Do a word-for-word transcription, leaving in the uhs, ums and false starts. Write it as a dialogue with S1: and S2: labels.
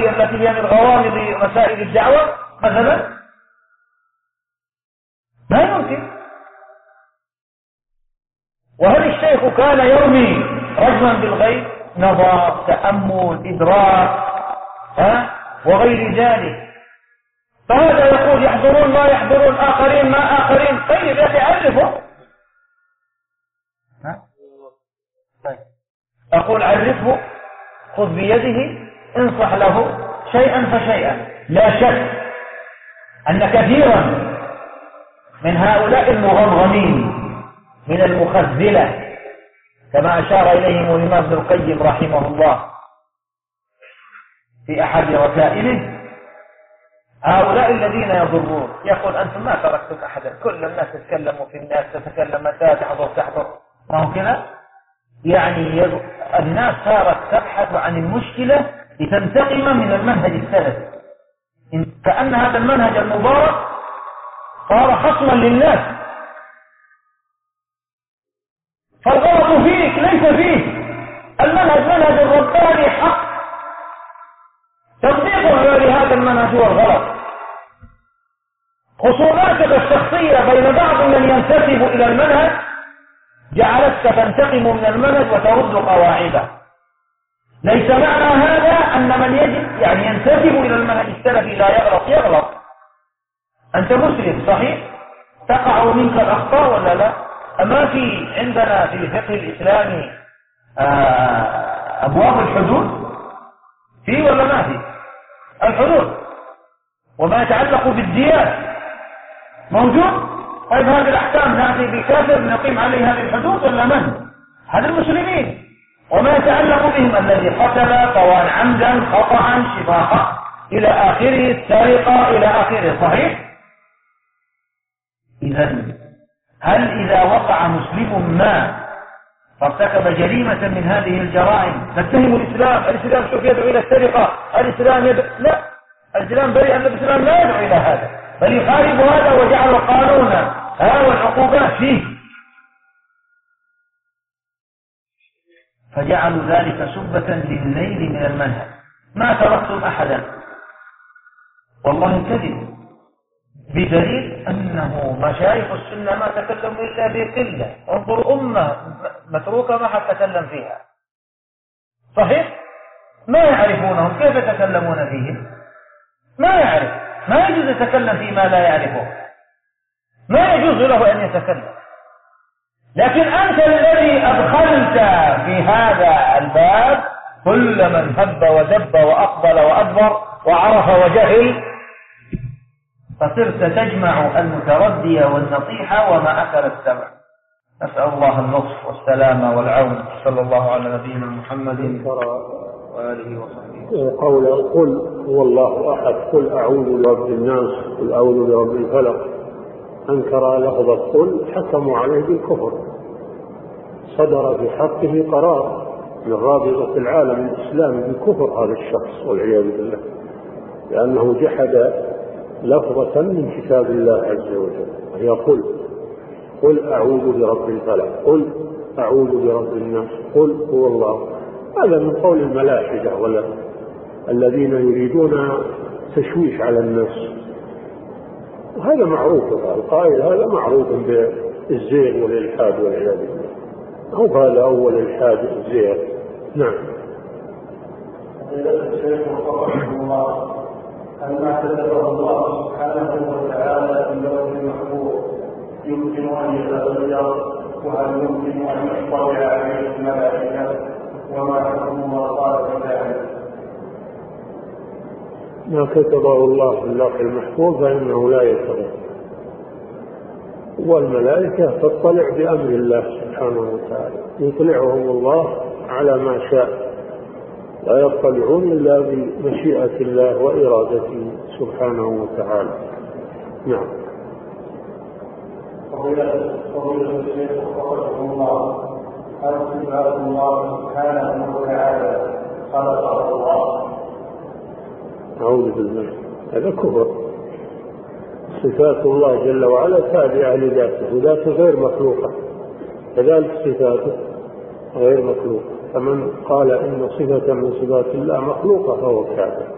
S1: التي هي من غوامض مسائل الدعوة مثلا؟ لا يمكن. وهل الشيخ كان يرمي رجما بالغيب؟ نظر، تأمل، إدراك، ها وغير ذلك. فهذا يقول يحضرون ما يحضرون، آخرين ما آخرين. طيب يا تعرفه. طيب. أقول عرفه، خذ بيده، انصح له شيئا فشيئا. لا شك أن كثيرا من هؤلاء المغمغمين من المخذلة كما أشار إليهم الإمام ابن القيم رحمه الله في أحد رسائله، هؤلاء الذين يضرون. يقول أنتم ما تركتم أحدا، كل الناس تتكلموا في الناس، تتكلم متى تحضر تحضر، ما هو كذا؟ يعني الناس صارت تبحث عن المشكلة لتنتقم من المنهج السلفي، كأن هذا المنهج المبارك صار خصما للناس. فالغلط فيك ليس فيه، المنهج منهج الرباني حق، تطبيقه لهذا المنهج هو الغلط. خصوماتك الشخصية بين بعض من ينتسب إلى المنهج جعلتك تنتقم من المنهج وترد قواعده. ليس معنى هذا أن من يجب يعني ينتسب إلى المنهج السلفي لا يغلط. يغلط، أنت مسلم صحيح، تقع منك الأخطاء ولا لا؟ أما في عندنا في الفقه الإسلامي أبواب الحدود في ولا ما في؟ الحدود وما يتعلق بالديات موجود. طيب هذه الأحكام نأتي بكافر نقيم عليه هذه الحدود ولا من؟ هذا المسلمين. وما يتعلق بهم الذي قتل طوال عمدا خطأ شفاقا إلى آخره، السرقة إلى آخره، صحيح؟ إذن هل إذا وقع مسلم ما فارتكب جريمة من هذه الجرائم نتهم الإسلام؟ الإسلام شوف يدعو إلى السرقة، الإسلام يدعو، لا، الإسلام بريء أن الإسلام لا يدعو إلى هذا، بل يخالف هذا وجعل قانونا ها والعقوبات فيه، فجعلوا ذلك سبة للنيل من المنهج. ما تركتم أحدا، والله كذب، بدليل أنه مشايخ السنة ما تكلموا إلا بقلة. انظر أمة متروكة ما حد تكلم فيها، صحيح؟ ما يعرفونهم، كيف يتكلمون فيهم؟ ما يعرف، ما يجوز يتكلم فيما لا يعرفه، ما يجوز له أن يتكلم. لكن أنت الذي أدخلت في هذا الباب كل من هب ودب وأقبل وأدبر وعرف وجهل، فصرت تجمع المتردي والنصيحة وما أكل السمع. نسأل الله اللطف والسلامة والعون. صلى الله على نبينا محمد وآله وصحبه.
S2: قول قل هو الله أحد، قل أعوذ برب الناس، قل أعوذ برب الفلق، أنكر لفظة قل حكموا عليه بالكفر، صدر في حقه قرار من رابطة العالم الإسلامي بالكفر هذا الشخص والعياذ بالله، لأنه جحد لفظة من كتاب الله عز وجل وهي قل قل أعوذ برب الفلق، قل أعوذ برب الناس، قل هو الله. هذا من قول الملاحدة ولا الذين يريدون تشويش على الناس، وهذا معروف، القائل هذا معروف بالزيغ والإلحاد والعياذ بالله، هو هذا أول الحاد الزيغ. نعم.
S3: أما كتبه الله سبحانه وتعالى في اللوح المحفوظ يمكن أن يتغير، وهل يمكن أن يطلع عليه الملائكة، وما حكم ما قال في ذلك؟
S2: ما كتبه الله في اللوح المحفوظ فإنه لا يتغير، والملائكة تطلع بأمر الله سبحانه وتعالى، يطلعهم الله على ما شاء، لا يطلعون إلا بمشيئة الله وإرادته سبحانه وتعالى. نعم.
S3: فضيلة الشيخ وفقكم الله، هل صفات الله سبحانه وتعالى خلقها الله؟
S2: أعوذ بالله، هذا كفر. صفات الله جل وعلا تابعة لذاته، وذاته غير مخلوقة، كذلك صفاته غير مخلوقة، فمن قال إن صفة من صفات الله مخلوقة فهو كافر.